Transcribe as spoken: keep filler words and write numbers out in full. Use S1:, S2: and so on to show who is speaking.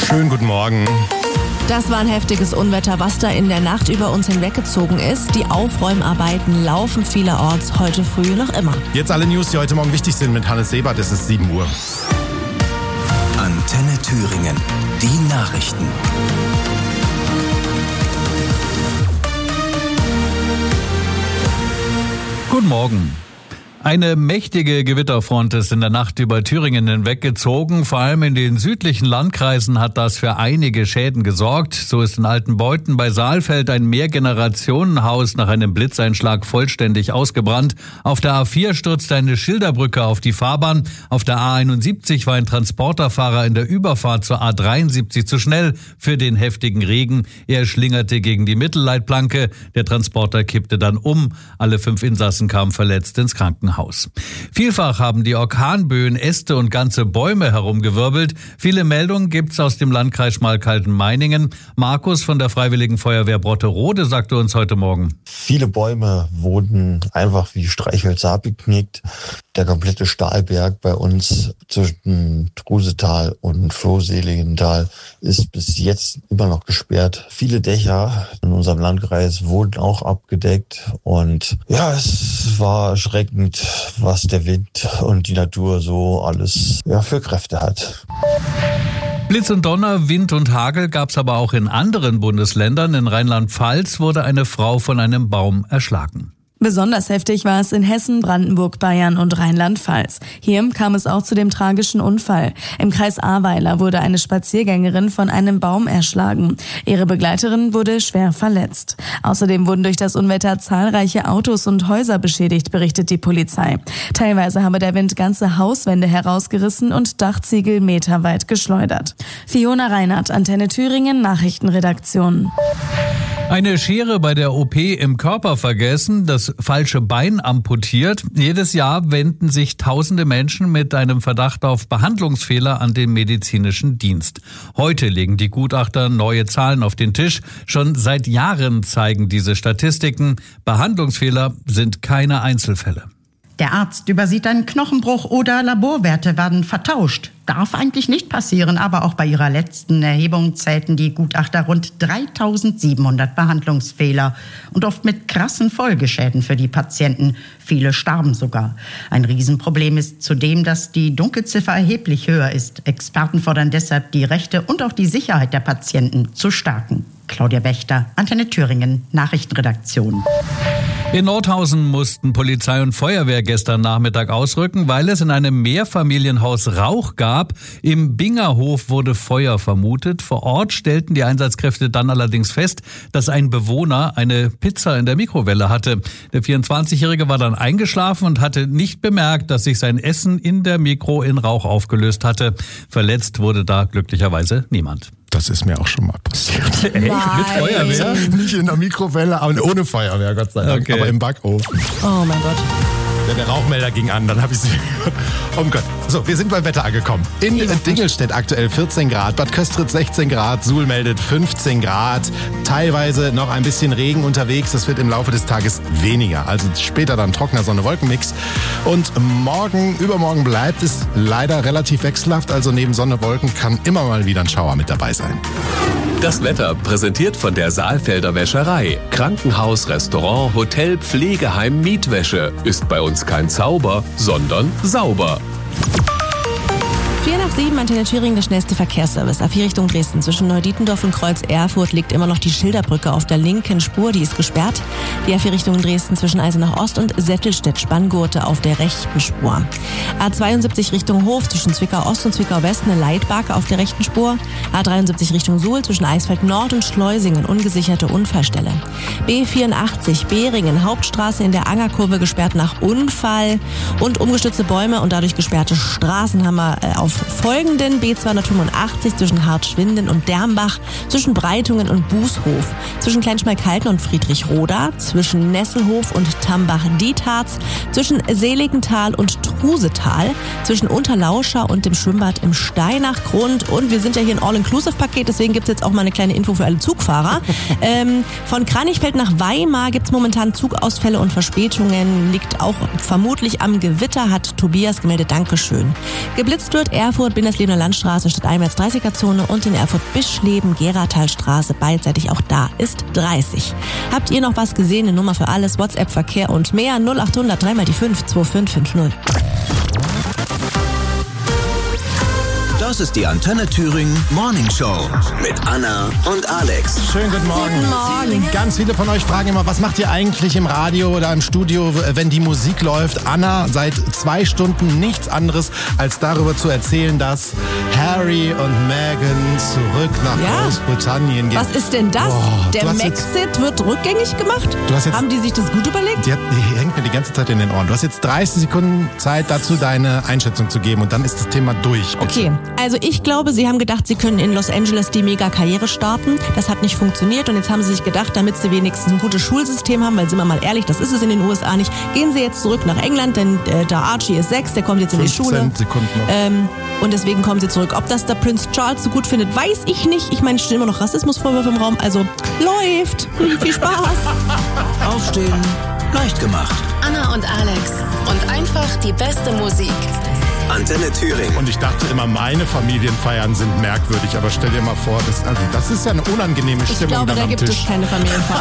S1: Schönen guten Morgen.
S2: Das war ein heftiges Unwetter, was da in der Nacht über uns hinweggezogen ist. Die Aufräumarbeiten laufen vielerorts heute früh noch immer.
S1: Jetzt alle News, die heute Morgen wichtig sind mit Hannes Sebert. Es ist sieben Uhr.
S3: Antenne Thüringen. Die Nachrichten.
S4: Guten Morgen. Eine mächtige Gewitterfront ist in der Nacht über Thüringen hinweggezogen. Vor allem in den südlichen Landkreisen hat das für einige Schäden gesorgt. So ist in Altenbeuthen bei Saalfeld ein Mehrgenerationenhaus nach einem Blitzeinschlag vollständig ausgebrannt. Auf der A vier stürzte eine Schilderbrücke auf die Fahrbahn. Auf der A einundsiebzig war ein Transporterfahrer in der Überfahrt zur A dreiundsiebzig zu schnell für den heftigen Regen. Er schlingerte gegen die Mittelleitplanke. Der Transporter kippte dann um. Alle fünf Insassen kamen verletzt ins Krankenhaus. Vielfach haben die Orkanböen Äste und ganze Bäume herumgewirbelt. Viele Meldungen gibt's aus dem Landkreis Schmalkalden-Meiningen. Markus von der Freiwilligen Feuerwehr Brotterode sagte uns heute Morgen:
S5: Viele Bäume wurden einfach wie Streichhölzer abgeknickt. Der komplette Stahlberg bei uns zwischen Trusetal und Flohseligental ist bis jetzt immer noch gesperrt. Viele Dächer in unserem Landkreis wurden auch abgedeckt. Und ja, es war erschreckend, was der Wind und die Natur so alles ja, für Kräfte hat.
S4: Blitz und Donner, Wind und Hagel gab's aber auch in anderen Bundesländern. In Rheinland-Pfalz wurde eine Frau von einem Baum erschlagen.
S2: Besonders heftig war es in Hessen, Brandenburg, Bayern und Rheinland-Pfalz. Hier kam es auch zu dem tragischen Unfall. Im Kreis Ahrweiler wurde eine Spaziergängerin von einem Baum erschlagen. Ihre Begleiterin wurde schwer verletzt. Außerdem wurden durch das Unwetter zahlreiche Autos und Häuser beschädigt, berichtet die Polizei. Teilweise habe der Wind ganze Hauswände herausgerissen und Dachziegel meterweit geschleudert. Fiona Reinhardt, Antenne Thüringen, Nachrichtenredaktion.
S4: Eine Schere bei der O P im Körper vergessen, das falsche Bein amputiert. Jedes Jahr wenden sich tausende Menschen mit einem Verdacht auf Behandlungsfehler an den medizinischen Dienst. Heute legen die Gutachter neue Zahlen auf den Tisch. Schon seit Jahren zeigen diese Statistiken, Behandlungsfehler sind keine Einzelfälle.
S6: Der Arzt übersieht einen Knochenbruch oder Laborwerte werden vertauscht. Darf eigentlich nicht passieren, aber auch bei ihrer letzten Erhebung zählten die Gutachter rund dreitausendsiebenhundert Behandlungsfehler und oft mit krassen Folgeschäden für die Patienten. Viele starben sogar. Ein Riesenproblem ist zudem, dass die Dunkelziffer erheblich höher ist. Experten fordern deshalb, die Rechte und auch die Sicherheit der Patienten zu stärken. Claudia Wächter, Antenne Thüringen, Nachrichtenredaktion.
S4: In Nordhausen mussten Polizei und Feuerwehr gestern Nachmittag ausrücken, weil es in einem Mehrfamilienhaus Rauch gab. Im Bingerhof wurde Feuer vermutet. Vor Ort stellten die Einsatzkräfte dann allerdings fest, dass ein Bewohner eine Pizza in der Mikrowelle hatte. Der vierundzwanzigjährige war dann eingeschlafen und hatte nicht bemerkt, dass sich sein Essen in der Mikro in Rauch aufgelöst hatte. Verletzt wurde da glücklicherweise niemand.
S1: Das ist mir auch schon mal passiert.
S4: Echt? Mit Feuerwehr?
S1: Nicht in der Mikrowelle, aber ohne Feuerwehr, Gott sei Dank.
S4: Okay.
S1: Aber im Backofen.
S2: Oh mein Gott.
S1: Ja, der Rauchmelder ging an, dann habe ich sie. Oh Gott. So, wir sind beim Wetter angekommen. In Dingelstedt aktuell vierzehn Grad, Bad Köstritz sechzehn Grad, Suhl meldet fünfzehn Grad. Teilweise noch ein bisschen Regen unterwegs. Das wird im Laufe des Tages weniger. Also später dann trockener Sonne-Wolken-Mix. Und morgen, übermorgen bleibt es leider relativ wechselhaft. Also neben Sonne, Wolken kann immer mal wieder ein Schauer mit dabei sein.
S3: Das Wetter präsentiert von der Saalfelder Wäscherei. Krankenhaus, Restaurant, Hotel, Pflegeheim, Mietwäsche. Ist bei uns kein Zauber, sondern sauber.
S2: vier nach sieben, Antenne Thüringen, der schnellste Verkehrsservice. A vier Richtung Dresden. Zwischen Neudietendorf und Kreuz Erfurt liegt immer noch die Schilderbrücke auf der linken Spur. Die ist gesperrt. Die A vier Richtung Dresden zwischen Eisenach Ost und Settelstedt-Spanngurte auf der rechten Spur. A zweiundsiebzig Richtung Hof zwischen Zwickau Ost und Zwickau West eine Leitbarke auf der rechten Spur. A dreiundsiebzig Richtung Suhl zwischen Eisfeld Nord und Schleusingen ungesicherte Unfallstelle. B vierundachtzig Beringen Hauptstraße in der Angerkurve gesperrt nach Unfall und umgestürzte Bäume und dadurch gesperrte Straßen haben wir auf folgenden: B zweihundertfünfundachtzig zwischen Hartschwinden und Dermbach, zwischen Breitungen und Bußhof, zwischen Kleinschmalkalden und Friedrichroda, zwischen Nesselhof und Tambach-Dietharz, zwischen Seligenthal und Trusetal, zwischen Unterlauscher und dem Schwimmbad im Steinachgrund. Und wir sind ja hier ein All-Inclusive-Paket, deswegen gibt es jetzt auch mal eine kleine Info für alle Zugfahrer. ähm, von Kranichfeld nach Weimar gibt es momentan Zugausfälle und Verspätungen, liegt auch vermutlich am Gewitter, hat Tobias gemeldet. Dankeschön. Geblitzt wird er Erfurt, Binderslebener Landstraße statt Einwärts-dreißiger-Zone und in Erfurt-Bischleben-Geratalstraße, beidseitig auch da ist dreißig. Habt ihr noch was gesehen? Eine Nummer für alles, WhatsApp, Verkehr und mehr null acht hundert drei mal die fünf zwei fünf fünf null.
S7: Das ist die Antenne Thüringen Morning Show mit Anna und Alex.
S1: Schönen guten Morgen.
S2: Guten Morgen.
S1: Ganz viele von euch fragen immer, was macht ihr eigentlich im Radio oder im Studio, wenn die Musik läuft? Anna, seit zwei Stunden nichts anderes, als darüber zu erzählen, dass Harry und Meghan zurück nach
S2: Ja.
S1: Großbritannien gehen.
S2: Was ist denn das?
S1: Boah,
S2: Der
S1: du hast jetzt-
S2: Maxit wird rückgängig gemacht?
S1: Du hast jetzt-
S2: Haben die sich das gut überlegt?
S1: Die, hat, die hängt mir die ganze Zeit in den Ohren. Du hast jetzt dreißig Sekunden Zeit dazu, deine Einschätzung zu geben und dann ist das Thema durch. Bitte.
S2: Okay, also ich glaube, sie haben gedacht, sie können in Los Angeles die Mega-Karriere starten. Das hat nicht funktioniert und jetzt haben sie sich gedacht, damit sie wenigstens ein gutes Schulsystem haben, weil sind wir mal ehrlich, das ist es in den U S A nicht, gehen sie jetzt zurück nach England, denn äh, der Archie ist sechs, der kommt jetzt in die Schule.
S1: fünfzehn Sekunden noch.
S2: Ähm, und deswegen kommen sie zurück. Ob das der Prinz Charles so gut findet, weiß ich nicht. Ich meine, es stehen immer noch Rassismusvorwürfe im Raum, also läuft. Viel Spaß.
S7: Aufstehen, leicht gemacht.
S8: Anna und Alex. Und einfach die beste Musik.
S7: Antenne Thüringen.
S1: Und ich dachte immer, meine Familienfeiern sind merkwürdig, aber stell dir mal vor, das, also das ist ja eine unangenehme
S2: Ich
S1: Stimmung
S2: glaube,
S1: dann
S2: da
S1: am
S2: gibt
S1: Tisch.
S2: es keine Familienfeier.